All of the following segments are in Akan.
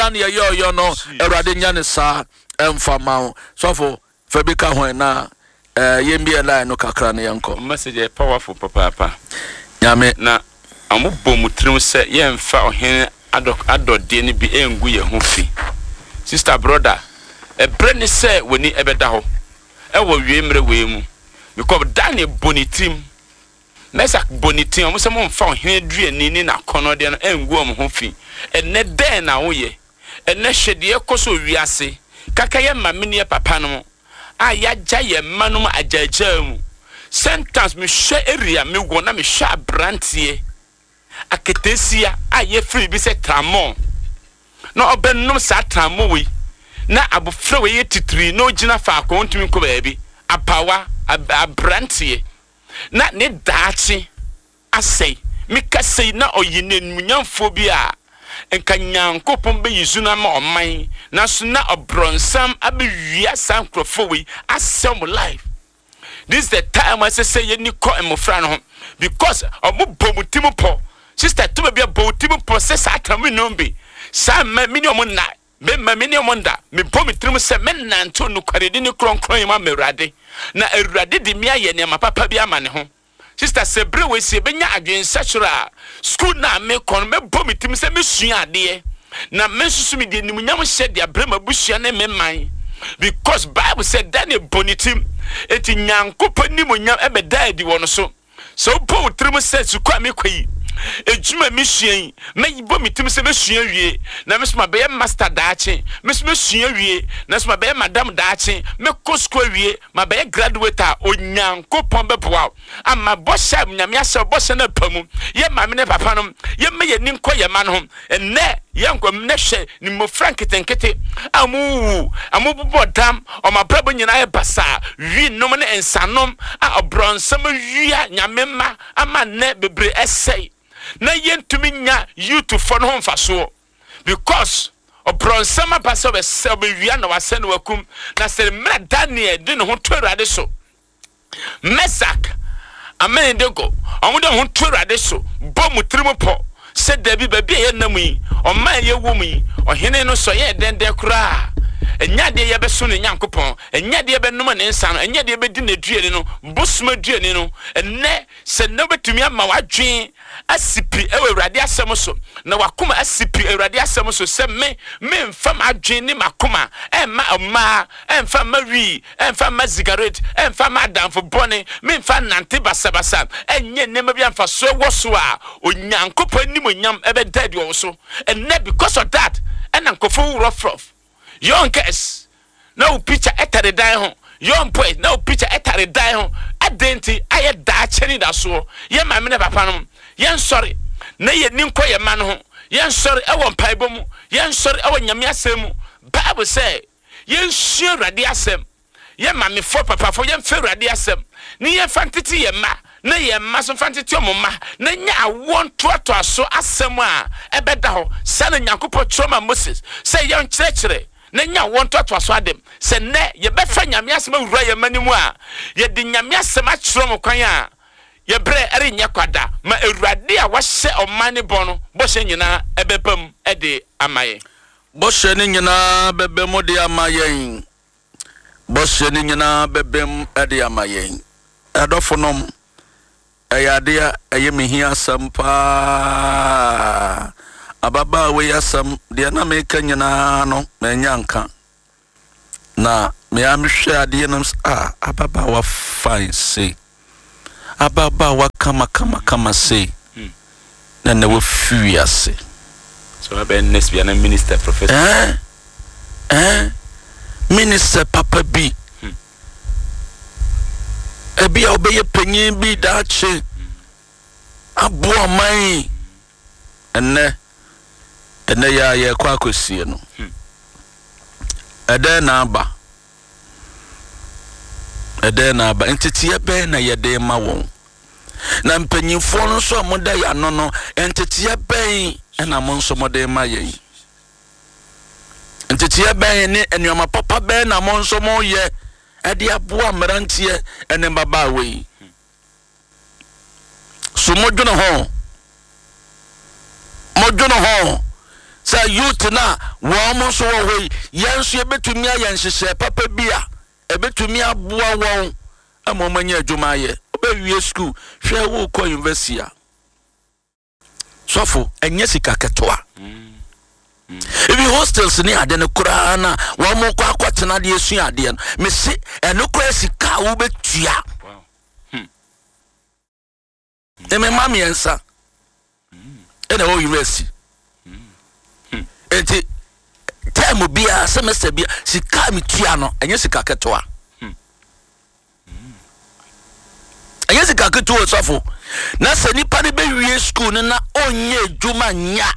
an yo no Erade nyane sa emfama so for Fabika ho na yembi line no kakra na yanko message powerful papa nyame na amubom mutrim se yemfa ohene adode ne bi engu ye ho fi sister brother ebre ne se woni ebeda ho ewo wiemre we mu because Daniel bonitim Mesak bonitim omo se mo mfa ohene duani ni na kono de no engu om ho fi enne den na wo ye enne hwede ekoso wiase kakaye mamene papa no aya jaye manum ajajamu sentence me hwe area me wo na me hwe abrantie aketesia aye free bi se tramon no obenum sa tramon we na abofra we yetitiri no gina fa akontumi ko baabi apawa abrantie na ne daachi asei mika sei na oyine nmunyamfo bi a enka nyankopon be yizu na ma oman na so na obronsam abewia sankrofo we asem life. This is the time I say ye ni ko emofra no because omobomutim po sister to be abomutim po se sa atami no be sa minimum na me minimum da me bomutim se men nanto no kwaredi ni kronkron ma merade na erade di mia ye ne ma papa bi ama ne ho sister sebre we se benya adwen sachura school na me kon me bomutim se me sua ade na me susu me de nimunyam hye de abrema busua na me man because Bible said Daniel bonitim eti nyankopon nimunyam ebeda edi wono so po trim se su kwa me kwai ejuma misuan me bomitim se me sua wie na me suma be master daache me suma sua wie na suma be madam daache me kosko wie ma be graduate a onyankopon be boa ama bosha nyame ase bosha na pamu ye mame ne papa no ye me ye ninko ye ma no enne yanko mne hwe ni mo franketenkete amu bodam o ma brabo nyina e basa wi nom ne ensanom a obronsam wia nyame ma ama ne bebre essay na yentumi nya youth for no mfaso because obronsam basa be se be wia na wase na wakum na se mra Daniel de no ho torade so Mesak amendego omude ho torade so bomu trimopo se dabi baby ye namu yi o man ye wo mu yi ohene no so ye dende kura enya de ye beso no nyankopon enya de ye benum ne nsa no enya de ye bedi na duane no bosuma duane no enne se no betumi ama wadwen asipi ewe urade asem so na wakoma asipi urade asem so se me mfam adwen ni makoma emma emfa mawi emfa mazigaret emfa madamfo bone mfa nante basabasa enye nema bia mfa so woso a onyankopon ni monyam ebe dadi wo so enne because of that enankofo rough young guys no picture etare dan ho young boy no picture etare dan ho adenti aye da cheni da so ye mame ne papa no yen sorry na ye ninko ye man ho yen sorry e won paibo mu yen sorry e won nyame asem Bible say yen sua rade asem ye mame fo papa fo yen fe rade asem ni ye fantiti ye ma na ye ma so fantiti o ma na nya awon to aso asem a ebeda ho sana nyankopɔ troma Moses say yen kyerɛkyerɛ na nya won to aso adem se ne ye be fa nyame asem awura ye manimu a ye de nyame asem a kyerɛ kwan a ye bre ere nya kwada ma awurade a wahye omane bono bo hye nyina ebepam ede amaye bo hye ne nyina bebem de amaye bo hye ne nyina bebem ede amaye edofonom eyade eye mehia sampa ababa we yasam de na meka nyina no menyanka na me amhwe ade no ababa wa fine say ababa wa kama say na we fiase so abe next be na minister professor minister papa bi ebi a obeye panyin bi daache abo aman enne ya ye kwa kosie no ede na aba entiti ebe na yede ma won na mpanyinfo no so amoda ya no entiti ebe na mo nso mode ma ye entiti ebe ne enuama papa be na mo nso mo ye ede aboa mrantie ene baba we so modwono ho Say youth na woman so way yansu ebetumi ayanhyehyɛ papa bia ebetumi aboa wɔn amomanya adwuma ye obewie school hwɛ wo kɔ university a sofo enye sika ketoa ebi hostels ni ade ne kura na wɔn kɔ akɔtena de esu ade no me se eno kura sika wo betua eme mami ensa ena wo university enti term bia semester bia sika metua no enye sika ketoa enye sika ketoa sofo na se nipa ne be wie school na onye adwuma nya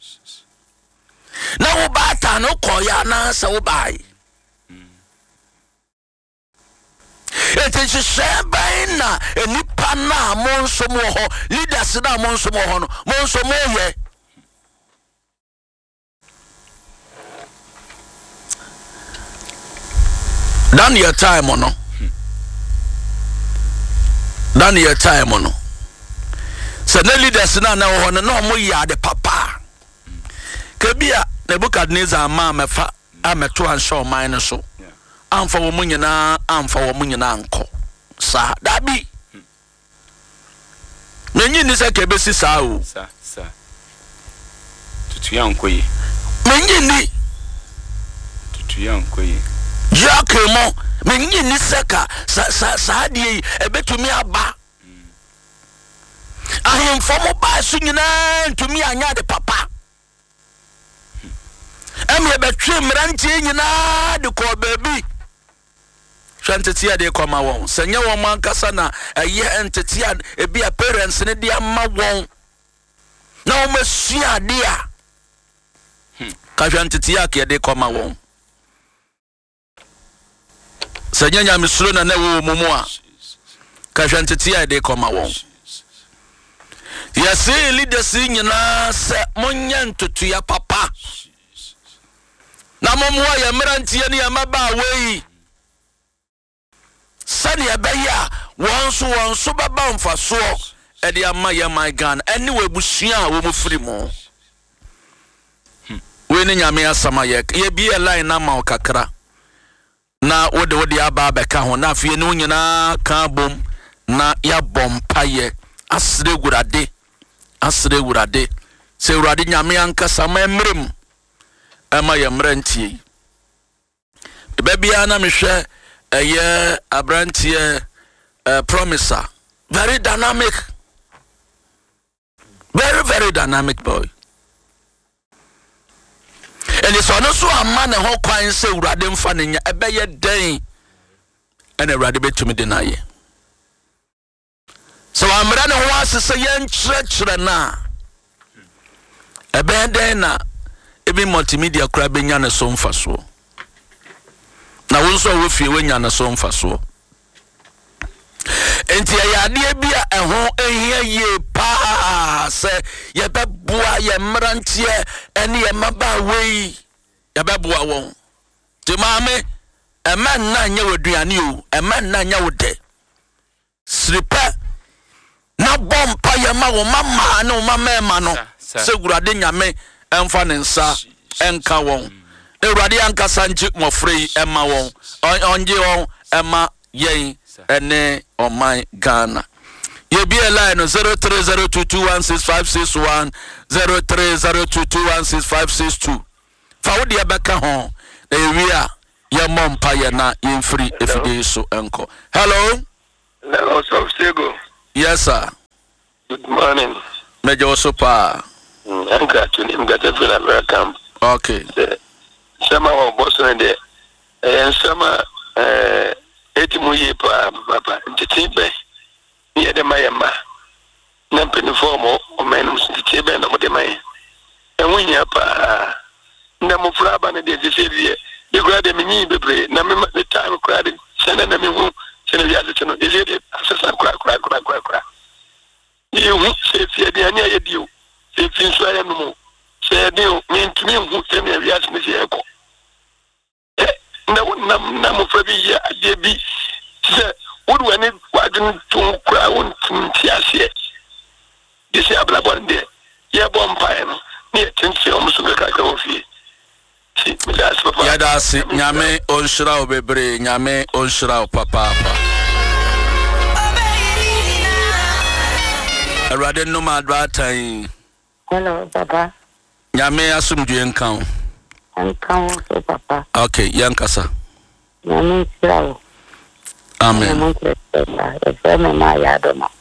na wo bata no koya na se wo bai enti shebe na nipa na monso mo ho leaders na monso mo ho no monso mo ye dan your time no dan your time no so the leaders na ho no no mo ya de papa kabia Nebukadnezar ama mefa ameto ansho man no so amfa wo munyina anko sa dabi menyi ni se kebesi sa o sa tutu yankoyi menyi ni tutu yankoyi yakemo menyi ni seka sa die ebetumi aba ahemfo mo ba so nyina ntumi anya de papa emi ebetwe mrantie nyina de ko baby hwantetia de ko ma won senya won mankasa na eye entetia ebi a parents ne de ama won na o masua de a ka hwantetia ke de ko ma won senya nya misuro na wo mumu a ka hwantetia de ko ma won yesi leaders nyina se monnya ntutu ya papa na momwa ya mrantie ne amaba wei sani ebeya wonso baba mfaso e de ama ya my gun eni we busua wo mu free mo we ne nyame asama ye bi line na ma okakra na wode aba beka ho na afie ne nyina ka bom na ya bompaye asre gurade se urade nyame anka sama emrem ama ya mrantie bebia na mehwe eye abrantie promiser very dynamic very dynamic boy and it's also a man ho kwan se urade mfa ne nya ebeye den and urade betumi deny so amra ne ho asese yen kyerɛkyerɛ na ebeye den na ebi multimedia kura benya ne so mfaso na wonso wo fie wenya ne so mfaso enti ya de bia eho ehia ye pa se ye beboa ye mrantie ene ye maba wei ye beboa won ti maame ema na nya waduane o ema na nya wode sripa na bompa ye ma wo mama na wo mama no se gurade nyame emfa ne nsa enka won Ewurade anka sanji mofrei ema won onje won ema yen ene oman Ghana ye bi line 0302216561 0302216562 fa wo de beka ho ewi a ye mompa ye na ye free efide so enko. Hello so Sego. Yes sir, good morning. Mejo sopa Anka tuni mgata fina America. Okay. Sama wa Boston de sama etimu ye pa papa ntitibe ye de mayema na peniformo o menum ntitibe na mo de may enwunya pa na mo fraba na de sefie de grade menyi bebre na me time grade sene na me hu sene bia de no de de asesa kura ye sefie de anya ye dio sefie so ya no mo se de me ntumi hu sene bia sene se eko na mo fa bi ya de bi se wodu ani wadun tun kura won tun tiase de se ablabon de ye bom pae no ne tinti o musu ka ka ofie si me da so papa ya da si nyame onshira obebre nyame onshira papa Arade no ma adwatan. Hello, Papa. Nyame asumdue nkan. Nkan so Papa. Okay, yankasa. Nyame sirawo. Amen. Nyame sirawo. Efeme ma ya do ma.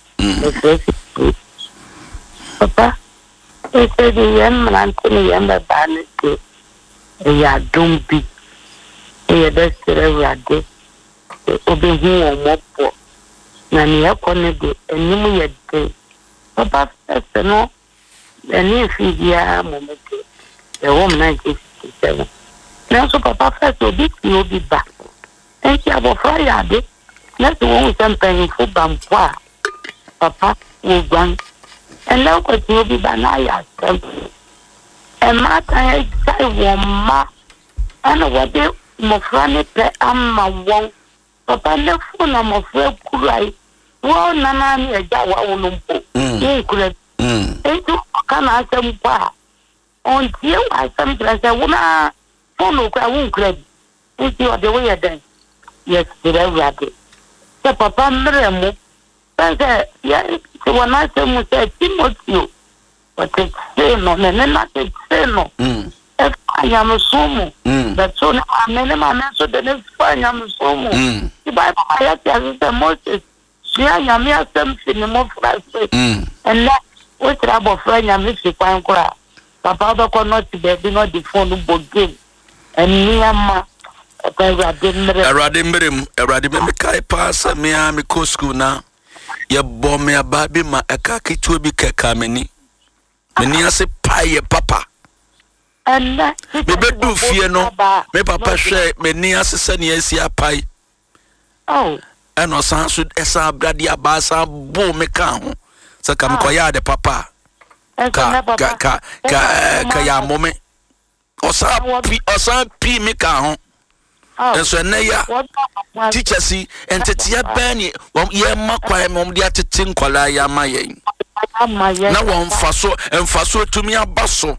Papa, ese di yem mantini yem ba ni ke. Ya dumbi. E de sirawo ade. Obi hu omopo. Na ni yakone de enimu ye de. Papa first no any figure moment the woman 1967 now so Papa first will be back and she about Friday let's go something for Bampa Papa will run and now what will be banaya and my time I want and what they mofrani pe amma won Papa left phone am afraid cry well nana ni eja wa olumpo incredible eju kana asempa on tie asem trese wona phone kwa incredible eju ode we yeden yes direct so Papa mremu say ya se wana se mu se Timothy what say no na say no if I am sumu that so na amene ma so the next I am sumu the Bible ayat ya Moses ya nyame asem finimo frase and that what trouble friend nyame sikwan kora Papa ba ko not be no the phone bo game and niama Erade me kai pass me a me ko school na ye bom me aba bi ma eka kitu bi keka meni ase paye papa and me bedu fie no me papa hwe meni ase se ne asi apai oh eno san so esa brade abasa bo me ka ho se ka me koya de papa ka ya momme osa pi me ka ho enso na ya teacher si entetia bani ye makwa mom dia tete nkwala ya mayen na won faso tumi abaso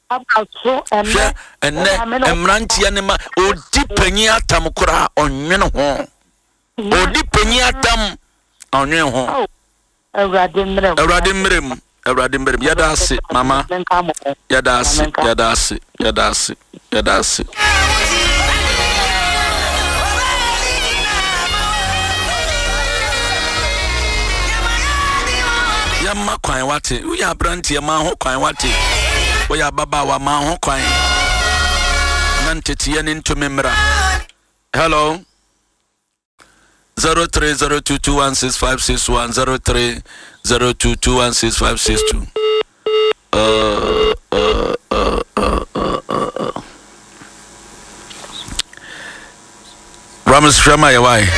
enne emrantie ne ma odi panyi atam kora onwene ho odi panyi atam onwene ho Awurade mrem yada ase mama yada ase Yamma kwan wate we ya brantie ma ho kwan wate we ya baba wa ma ho kwan nan tetiye ni ntumi mra hello 0302216561 0302216562 Ramos Shama ya why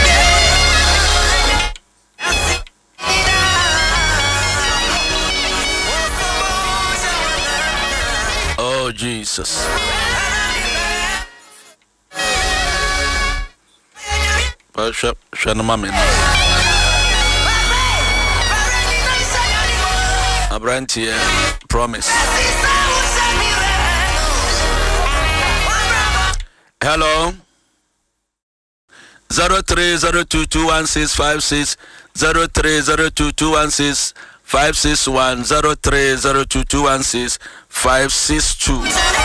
Oh Jesus Shana mama Abranti promise Hello 0302216560 0302216561 0302216562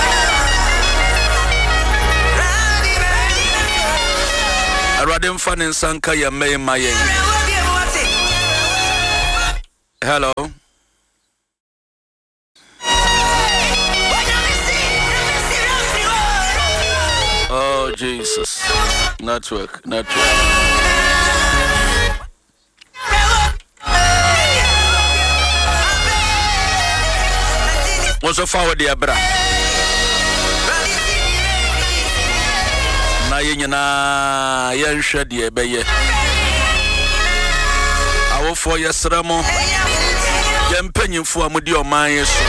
Aradem fanin sanka ya may mayen Hello Oh Jesus Network What's so forward the abra Na yenyina yenhwe de ebeye Awofo yesramo yempanyimfo amudi oman yeso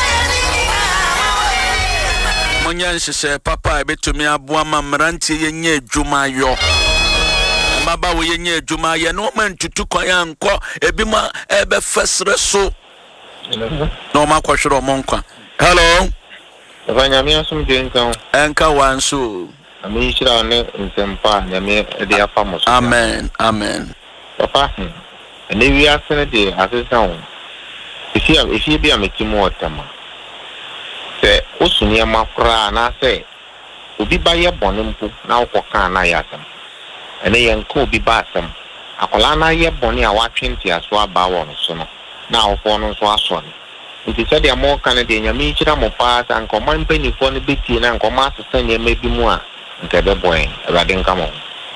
Monyan hyehyɛ papa ebetumi aboa ma mrantie yenye adwuma yo Baba wo yenye adwuma ye no mantutu kwan ankɔ ebi ma ebe fesre so No ma kwahwere omonkwa Hello Nyame asum de nkan. Enka wanso. Ami shira ne nsempa nyame de afa mo so. Amen. Amen. Papa. Ne wi asene de asesa wo. Isi bi ametimu otama. Se osuni amakra na se obi ba ye bone mpo na okoka na ya asem. Ene yenko obi ba asem. Akola na ye bone a watwenti aso aba wo no so no. Na ofo no so aso no. Nti se de mo kan de nyame chira mo pa sa nkoma mpanifo no beti na nkoma asesa nyame bi mu a nke be boy Awurade nka mo.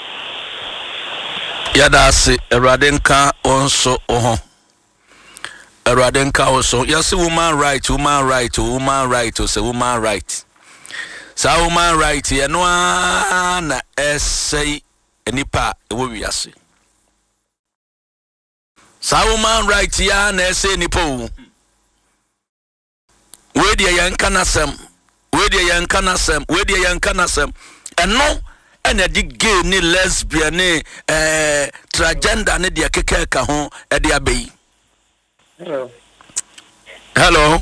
Yada se Awurade nka onso oho. Awurade nka onso. Yes, woman right, say woman right. Sa woman right ye no na essay enipa ewo wiase. Sa woman right ya na essay enipa o. We de yanka nasem. Eno ena di gay ni lesbian ni transgender ni dia kekeka ho e dia bei. Hello.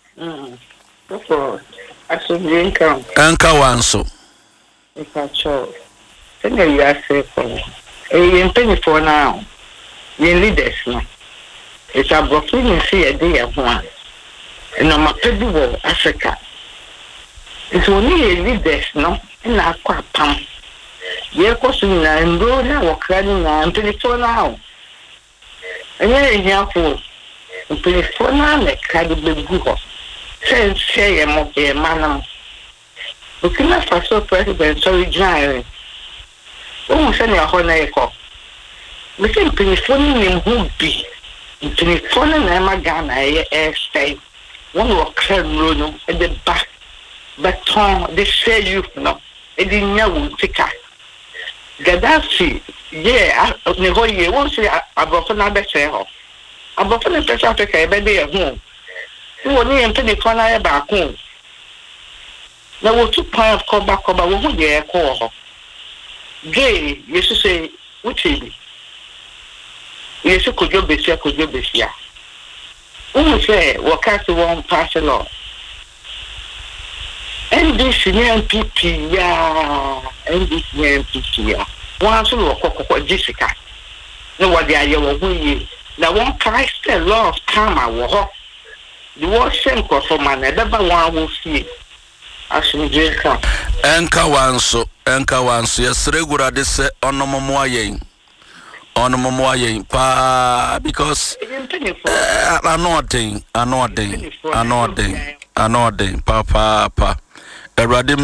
So Asubinka. Anka wanso. Ikacho. Sene ya se ko. Yen penifo now. Yen leaders no. It's a blocking see a day of one. No mapedu wo Africa. It's only leaders no na akwa pam. Ye kosu na ndo na wakani na penifo now. Enye nyafo. Penifo na le kadi begu ho. Say a mobile man. Burkina Faso president, sorry, Jair. Oh, send your honor. We think Piniphone in Hoopy. Piniphone and Magana, stay. One will clear Bruno at the back. But they say you know, it didn't know Tika. Gaddafi, yeah, the whole year won't say about another sale. About an Africa, baby at home. Woni empene kwana ya ba ko na wo tu pa ko ba wo hu de ko ho gay yesu say uti yesu ko jo besia say wo ka se won pass law NDC NPP ya wan so wo kokko Jessica na wo de aye wo hu yi na won Christ law of karma wo ho the war sent for man, never one will see. Asubinka. Enka wanso. Yes, regular this onomomoa yen. Pa because anoding. Pa. Erade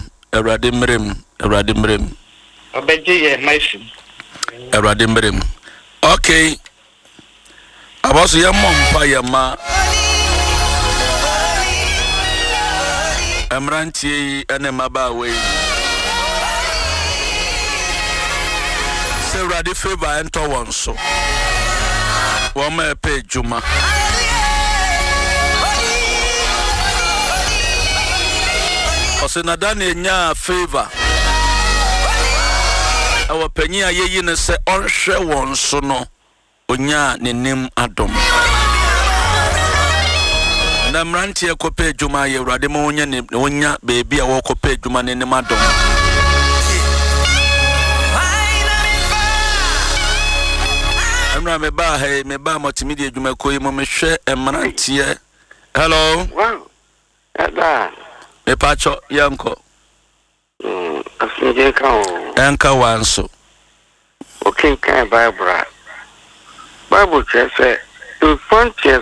mrem. Obeje machine. Erade mrem. Okay. Abosu yamompa yama. Amranti ene mabawe. Se radi favor ento wonso. Woma pe juma. Osena dani nya favor. Awa penyi ayeyi ne se onhwe wonso no. Onya nenim adom. Na mranti ekope djuma ye urade mo wonya baby a wokope djuma ne ne madom. Amra me ba multimedia djuma ko yimo me hwe mranti e. Hello. Wow. Ada. Me pacho yanko. Asinje ka o. Enka wanso. Okay, kan Bible. Bible says the frontiers